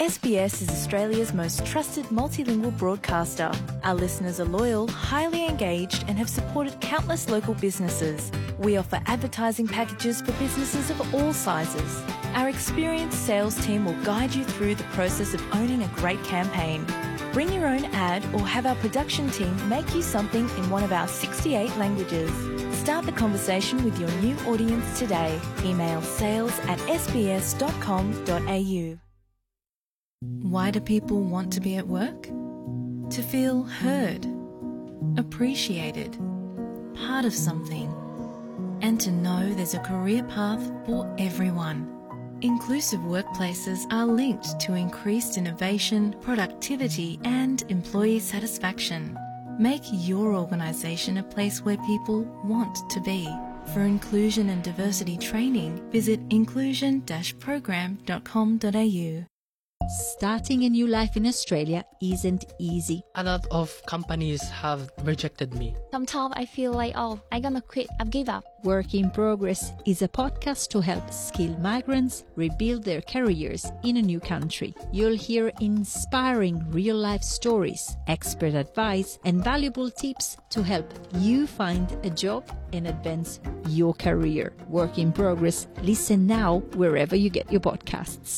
SBS is Australia's most trusted multilingual broadcaster. Our listeners are loyal, highly engaged, and have supported countless local businesses. We offer advertising packages for businesses of all sizes. Our experienced sales team will guide you through the process of owning a great campaign. Bring your own ad or have our production team make you something in one of our 68 languages. Start the conversation with your new audience today. Email sales@sbs.com.au. Why do people want to be at work? To feel heard, appreciated, part of something, and to know there's a career path for everyone. Inclusive workplaces are linked to increased innovation, productivity, and employee satisfaction. Make your organisation a place where people want to be. For inclusion and diversity training, visit inclusion-program.com.au. Starting a new life in Australia isn't easy. A lot of companies have rejected me. Sometimes I feel like, I'm gonna quit, I've give up. Work in Progress is a podcast to help skilled migrants rebuild their careers in a new country. You'll hear inspiring real-life stories, expert advice, and valuable tips to help you find a job and advance your career. Work in Progress. Listen now wherever you get your podcasts.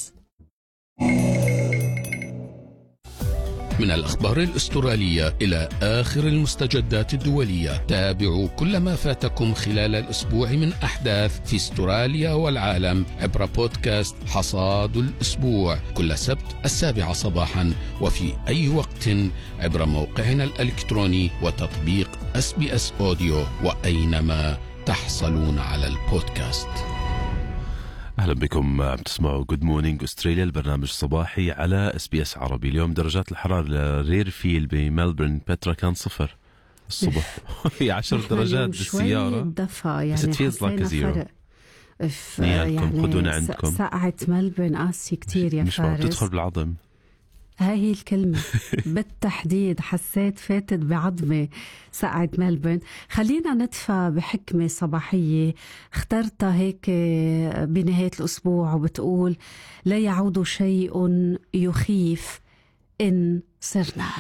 من الأخبار الأسترالية إلى آخر المستجدات الدولية، تابعوا كل ما فاتكم خلال الأسبوع من أحداث في أستراليا والعالم عبر بودكاست حصاد الأسبوع كل سبت 7 صباحا وفي أي وقت عبر موقعنا الإلكتروني وتطبيق SBS أوديو وأينما تحصلون على البودكاست. أهلا بكم، عم تسمعوا Good Morning أستراليا، البرنامج الصباحي على SBS عربي. اليوم درجات الحرارة لريرفيل بملبورن بترا كان 0 الصبح هي 10 درجات بالسيارة دفا، يعني بس it feels like a zero. يعني خدونا عندكم. ساعة ملبورن قاسي كتير يا مش فارس، بتدخل بالعظم. هاي الكلمة بالتحديد حسيت فاتت بعظمة ساعة ملبورن. خلينا ندفع بحكمة صباحية اخترتها هيك بنهاية الأسبوع، وبتقول: لا يعود شيء يخيف إن صرنا.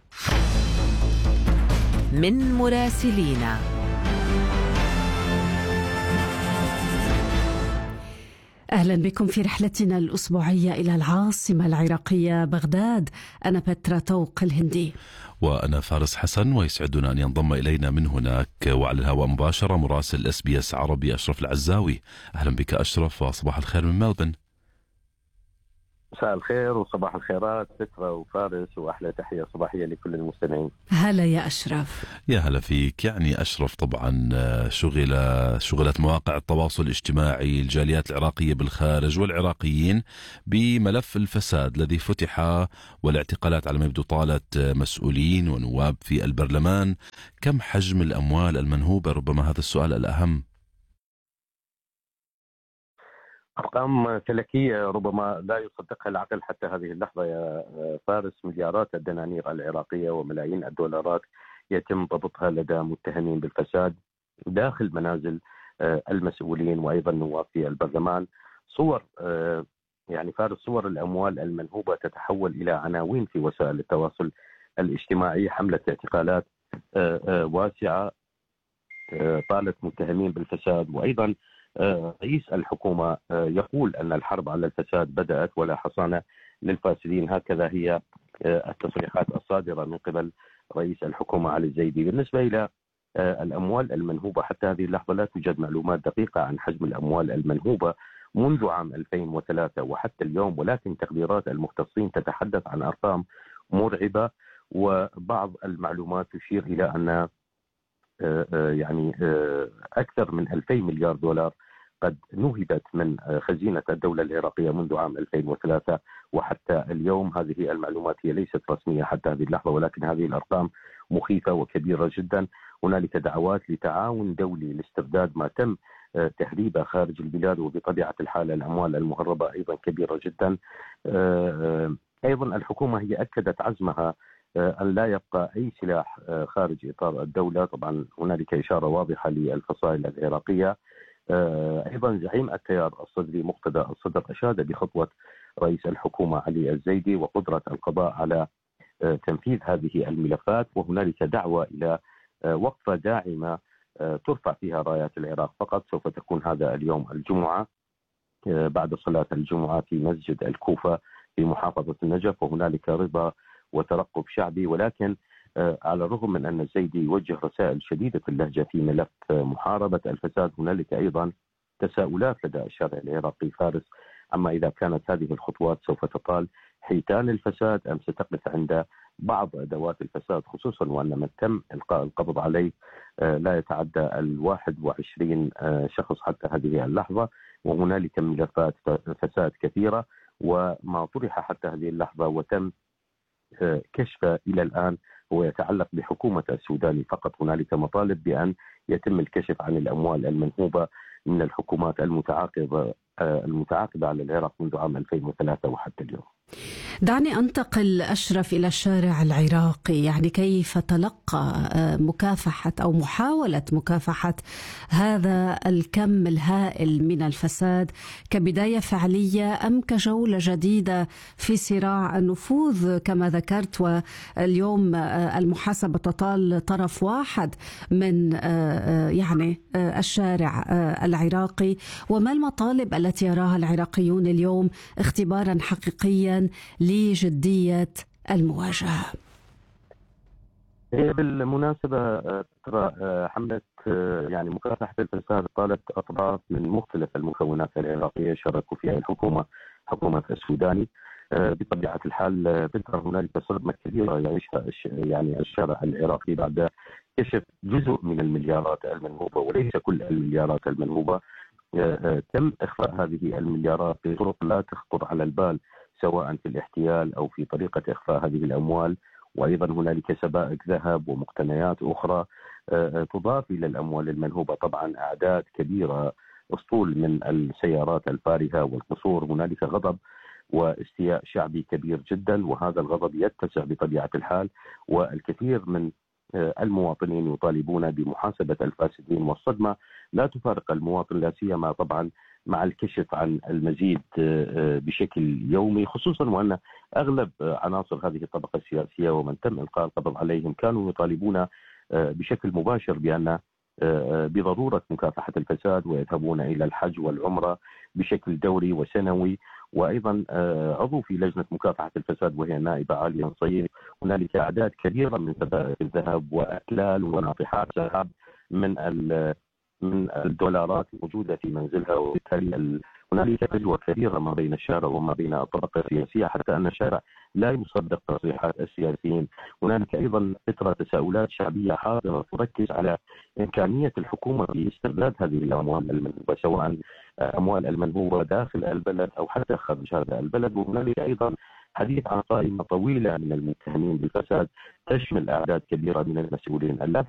من مراسلينا. أهلا بكم في رحلتنا الأسبوعية إلى العاصمة العراقية بغداد. أنا بترا طوق الهندي، وأنا فارس حسن، ويسعدنا أن ينضم إلينا من هناك وعلى الهواء مباشرة مراسل SBS عربي أشرف العزاوي. أهلا بك أشرف، وصباح الخير من ملبورن. مساء الخير وصباح الخيرات بترا وفارس، وأحلى تحية صباحية لكل المستمعين. هلا يا أشرف. يا هلا فيك. يعني أشرف طبعا شغلت مواقع التواصل الاجتماعي الجاليات العراقية بالخارج والعراقيين بملف الفساد الذي فتح والاعتقالات على ما يبدو طالت مسؤولين ونواب في البرلمان. كم حجم الأموال المنهوبة؟ ربما هذا السؤال الأهم. أرقام فلكية ربما لا يصدقها العقل حتى هذه اللحظة يا فارس. مليارات الدنانير العراقية وملايين الدولارات يتم ضبطها لدى متهمين بالفساد داخل منازل المسؤولين وأيضا نواب في البرلمان. صور يعني فارس، صور الأموال المنهوبة تتحول إلى عناوين في وسائل التواصل الاجتماعي. حملة اعتقالات واسعة طالت متهمين بالفساد، وأيضا رئيس الحكومة يقول أن الحرب على الفساد بدأت ولا حصانة للفاسدين. هكذا هي التصريحات الصادرة من قبل رئيس الحكومة علي الزيدي. بالنسبة إلى الأموال المنهوبة حتى هذه اللحظة لا توجد معلومات دقيقة عن حجم الأموال المنهوبة منذ عام 2003 وحتى اليوم، ولكن تقديرات المختصين تتحدث عن أرقام مرعبة، وبعض المعلومات تشير إلى أن يعني أكثر من 2000 مليار دولار قد نهبت من خزينة الدولة العراقية منذ عام 2003 وحتى اليوم. هذه المعلومات هي ليست رسمية حتى هذه اللحظة، ولكن هذه الأرقام مخيفة وكبيرة جدا. هنالك دعوات لتعاون دولي لاسترداد ما تم تهريبه خارج البلاد، وبطبيعة الحال الأموال المهربة أيضا كبيرة جدا. أيضا الحكومة هي أكدت عزمها أن لا يبقى أي سلاح خارج إطار الدولة. طبعا هنالك إشارة واضحة للفصائل العراقية. أيضا زعيم التيار الصدري مقتدى الصدر أشاد بخطوة رئيس الحكومة علي الزيدي وقدرة القضاء على تنفيذ هذه الملفات. وهنالك دعوة إلى وقفة داعمة ترفع فيها رايات العراق فقط. سوف تكون هذا اليوم الجمعة بعد صلاة الجمعة في مسجد الكوفة في محافظة النجف، وهنالك رضا وترقب شعبي. ولكن على الرغم من أن الزيدي يوجه رسائل شديدة اللهجة في ملف محاربة الفساد، هنالك أيضا تساؤلات لدى الشارع العراقي فارس عما إذا كانت هذه الخطوات سوف تطال حيتان الفساد أم ستقف عند بعض أدوات الفساد، خصوصا وأن من تم إلقاء القبض عليه لا يتعدى 21 شخص حتى هذه اللحظة، وهنالك ملفات فساد كثيرة. وما طرح حتى هذه اللحظة وتم كشفه إلى الآن هو يتعلق بحكومة السوداني فقط. هنالك مطالب بأن يتم الكشف عن الأموال المنهوبة من الحكومات المتعاقبة على العراق منذ عام 2003 وحتى اليوم. دعني أنتقل أشرف إلى الشارع العراقي، يعني كيف تلقى مكافحة أو محاولة مكافحة هذا الكم الهائل من الفساد كبداية فعلية أم كجولة جديدة في صراع النفوذ كما ذكرت، واليوم المحاسبة تطال طرف واحد من يعني الشارع العراقي؟ وما المطالب التي يراها العراقيون اليوم اختبارا حقيقيا لجدية المواجهة؟ بالمناسبة ترى حملة يعني مكافحة الفساد قالت أطراف من مختلف المكونات العراقية شاركوا فيها حكومة السوداني. بطبيعة الحال ترى هنالك صدمة كبيرة يعيشها يعني الشارع العراقي بعد كشف جزء من المليارات المنهوبة وليس كل المليارات المنهوبة. تم إخفاء هذه المليارات بطرق لا تخطر على البال، سواء في الاحتيال أو في طريقة إخفاء هذه الأموال. وأيضا هنالك سبائك ذهب ومقتنيات أخرى تضاف إلى الأموال المنهوبة. طبعا أعداد كبيرة، أسطول من السيارات الفارهة والقصور. هنالك غضب واستياء شعبي كبير جدا، وهذا الغضب يتسع بطبيعة الحال، والكثير من المواطنين يطالبون بمحاسبة الفاسدين. والصدمة لا تفارق المواطن، لا سيما طبعا مع الكشف عن المزيد بشكل يومي، خصوصا وأن أغلب عناصر هذه الطبقة السياسية ومن تم إلقاء القبض عليهم كانوا يطالبون بشكل مباشر بأن بضرورة مكافحة الفساد، ويذهبون إلى الحج والعمرة بشكل دوري وسنوي. وأيضا عضو في لجنة مكافحة الفساد وهي نائبة عالية صيف، هنالك أعداد كبيرة من سبائك الذهب وأكلال وناطحات سحاب من الدولارات موجودة في منزلها. وبالتالي هنالك فجوة كبيرة ما بين الشارع وما بين الطبقة السياسية، حتى أن الشارع لا يصدق تصريحات السياسيين. هنالك أيضا فترة تساؤلات شعبية حاضرة تركز على إمكانية الحكومة في استرداد هذه الأموال المنهوبة، سواء أموال المنهوبة داخل البلد أو حتى خارج هذا البلد. وهنالك أيضا حديث عن قائمة طويلة من المتهمين بالفساد تشمل أعداد كبيرة من المسؤولين.